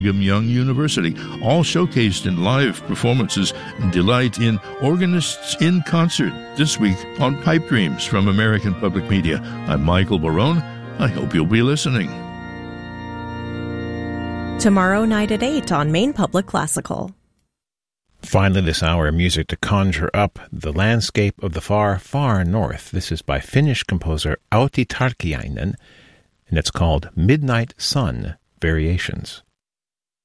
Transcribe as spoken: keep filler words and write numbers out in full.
Brigham Young University, all showcased in live performances and delight in Organists in Concert this week on Pipe Dreams from American Public Media. I'm Michael Barone. I hope you'll be listening. Tomorrow night at eight on Maine Public Classical. Finally this hour, music to conjure up the landscape of the far, far north. This is by Finnish composer Outi Tarkiainen, and it's called Midnight Sun Variations.